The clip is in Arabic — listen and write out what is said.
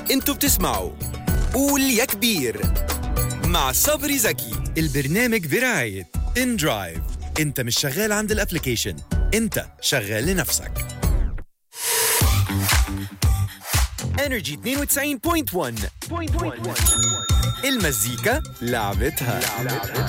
انتوا بتسمعوا قول يا كبير مع صبري زكي. البرنامج برعاية ان درايف. انت مش شغال عند الابليكيشن، انت شغال لنفسك. انرجي 92.1 المزيكا لعبتها.